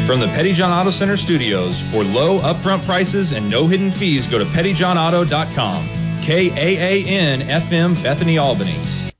From the Petty John Auto Center studios, for low upfront prices and no hidden fees, go to pettyjohnauto.com. KAAN FM, Bethany, Albany.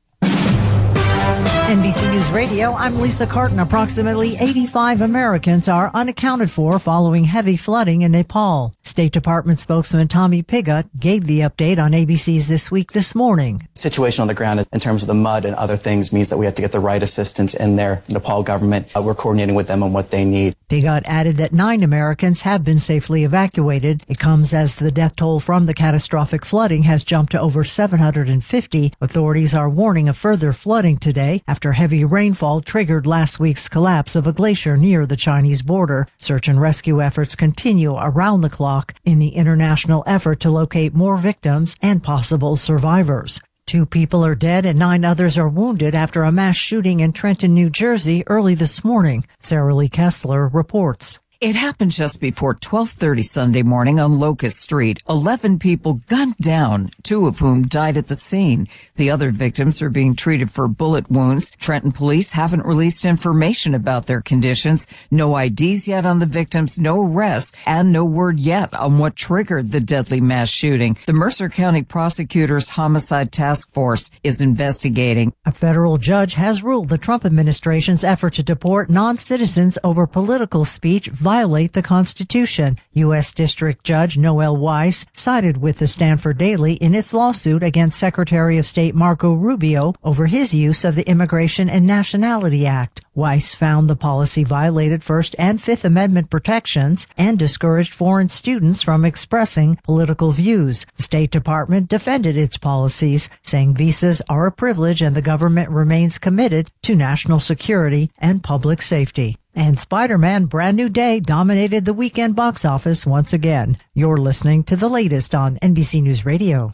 NBC News Radio, I'm Lisa Carton. Approximately 85 Americans are unaccounted for following heavy flooding in Nepal. State Department spokesman Tommy Pigott gave the update on ABC's This Week this morning. Situation on the ground in terms of the mud and other things means that we have to get the right assistance in there. The Nepal government, we're coordinating with them on what they need. Pigott added that 9 Americans have been safely evacuated. It comes as the death toll from the catastrophic flooding has jumped to over 750. Authorities are warning of further flooding today after heavy rainfall triggered last week's collapse of a glacier near the Chinese border. Search and rescue efforts continue around the clock in the international effort to locate more victims and possible survivors. 2 people are dead and 9 others are wounded after a mass shooting in Trenton, New Jersey early this morning. Sarah Lee Kessler reports. It happened just before 12:30 Sunday morning on Locust Street. 11 people gunned down, 2 of whom died at the scene. The other victims are being treated for bullet wounds. Trenton police haven't released information about their conditions. No IDs yet on the victims, no arrests, and no word yet on what triggered the deadly mass shooting. The Mercer County Prosecutor's Homicide Task Force is investigating. A federal judge has ruled the Trump administration's effort to deport non-citizens over political speech violate the Constitution. U.S. District Judge Noel Weiss sided with the Stanford Daily in its lawsuit against Secretary of State Marco Rubio over his use of the Immigration and Nationality Act. Weiss found the policy violated First and Fifth Amendment protections and discouraged foreign students from expressing political views. The State Department defended its policies, saying visas are a privilege and the government remains committed to national security and public safety. And Spider-Man Brand New Day dominated the weekend box office once again. You're listening to the latest on NBC News Radio.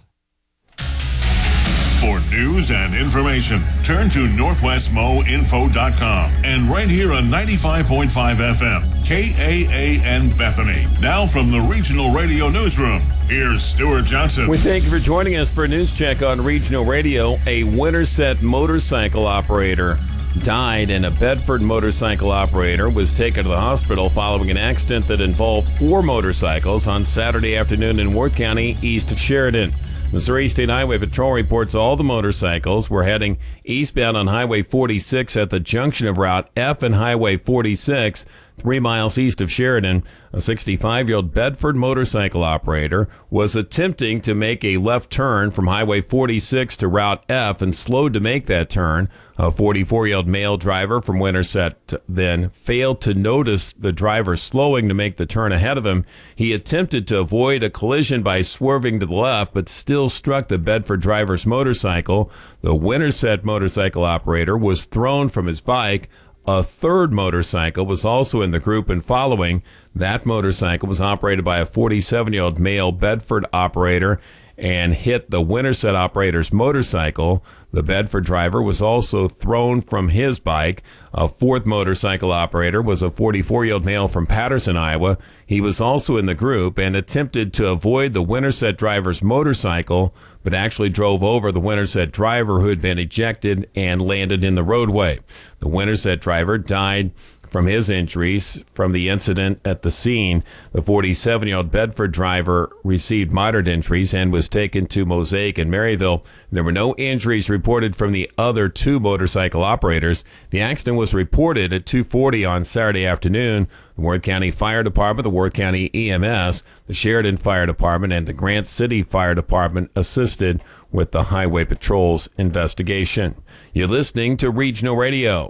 For news and information, turn to NorthwestMoInfo.com and right here on 95.5 FM, KAAN Bethany. Now from the Regional Radio Newsroom, here's Stuart Johnson. We thank you for joining us for a news check on Regional Radio. A Winterset motorcycle operator died, and a Bedford motorcycle operator was taken to the hospital following an accident that involved 4 motorcycles on Saturday afternoon in Worth County, east of Sheridan. Missouri State Highway Patrol reports all the motorcycles were heading eastbound on Highway 46 at the junction of Route F and Highway 46, 3 miles east of Sheridan. A 65-year-old Bedford motorcycle operator was attempting to make a left turn from Highway 46 to Route F and slowed to make that turn. A 44-year-old male driver from Winterset then failed to notice the driver slowing to make the turn ahead of him. He attempted to avoid a collision by swerving to the left, but still struck the Bedford driver's motorcycle. The Winterset motorcycle operator was thrown from his bike. A third motorcycle was also in the group and following. That motorcycle was operated by a 47-year-old male Bedford operator and hit the Winterset operator's motorcycle. The Bedford driver was also thrown from his bike. A fourth motorcycle operator was a 44-year-old male from Patterson, Iowa. He was also in the group and attempted to avoid the Winterset driver's motorcycle, but actually drove over the Winterset driver who had been ejected and landed in the roadway. The Winterset driver died from his injuries from the incident at the scene. The 47-year-old Bedford driver received moderate injuries and was taken to Mosaic and Maryville. There were no injuries reported from the other 2 motorcycle operators. The accident was reported at 2:40 on Saturday afternoon. The Worth County Fire Department, the Worth County EMS, the Sheridan Fire Department, and the Grant City Fire Department assisted with the Highway Patrol's investigation. You're listening to Regional Radio.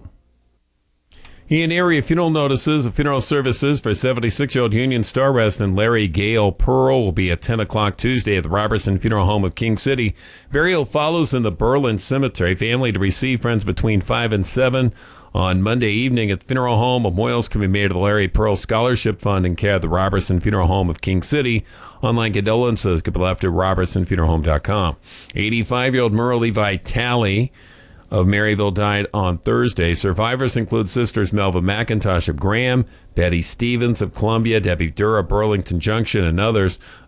In area funeral notices, the funeral services for 76-year-old Union Star resident Larry Gale Pearl will be at 10 o'clock Tuesday at the Robertson Funeral Home of King City. Burial follows in the Berlin Cemetery. Family to receive friends between 5 and 7 on Monday evening at the funeral home. Memorials can be made to the Larry Pearl Scholarship Fund in care of the Robertson Funeral Home of King City. Online condolences can be left at robertsonfuneralhome.com. 85-year-old Merle Levi Talley of Maryville died on Thursday. Survivors include sisters Melva McIntosh of Graham, Betty Stevens of Columbia, Debbie Durr of Burlington Junction, and others.